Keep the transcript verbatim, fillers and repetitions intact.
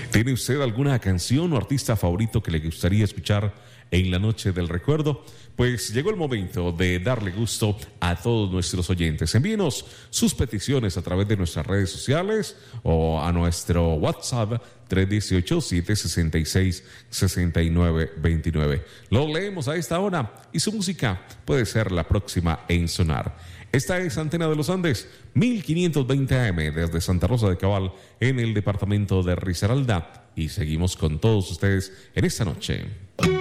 ¿Tiene usted alguna canción o artista favorito que le gustaría escuchar en la noche del recuerdo? Pues llegó el momento de darle gusto a todos nuestros oyentes. Envíenos sus peticiones a través de nuestras redes sociales o a nuestro WhatsApp tres uno ocho, siete seis seis, seis nueve dos nueve. Lo leemos a esta hora y su música puede ser la próxima en sonar. Esta es Antena de los Andes, mil quinientos veinte A M desde Santa Rosa de Cabal en el departamento de Risaralda. Y seguimos con todos ustedes en esta noche.